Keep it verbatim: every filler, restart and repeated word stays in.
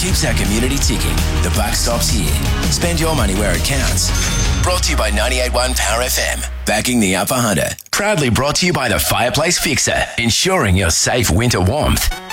keeps our community ticking. The buck stops here. Spend your money where it counts. Brought to you by ninety-eight point one Power F M. Backing the Upper Hunter. Proudly brought to you by the Fireplace Fixer. Ensuring your safe winter warmth.